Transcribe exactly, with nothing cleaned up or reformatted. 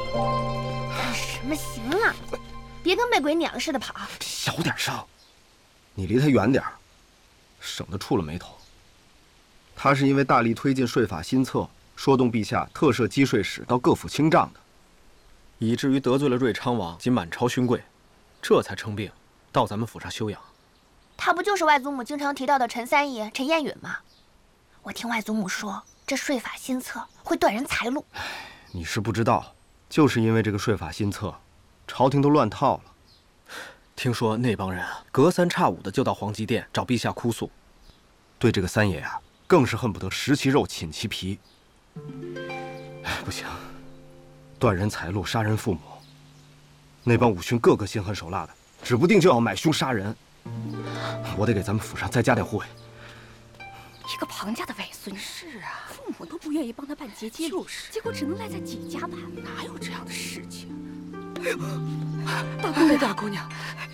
什么？行了，别跟被鬼撵了似的跑。 小点声，你离他远点儿，省得触了眉头。他是因为大力推进税法新策，说动陛下特设击税使到各府清账的，以至于得罪了瑞昌王及满朝勋贵，这才称病到咱们府上休养。 他不就是外祖母经常提到的陈三爷陈彦允吗？我听外祖母说，这税法新策会断人财路。 你是不知道，就是因为这个税法新策，朝廷都乱套了。听说那帮人啊，隔三差五的就到皇极殿找陛下哭诉，对这个三爷啊，更是恨不得食其肉寝其皮。哎，不行，断人财路，杀人父母，那帮武勋个个心狠手辣的，指不定就要买凶杀人。我得给咱们府上再加点护卫。 一个庞家的外孙女， 是啊， 父母都不愿意帮他办结接礼， 就是， 结果只能赖在几家办， 哪有这样的事情？ 哎呦，大姑娘， 大姑娘，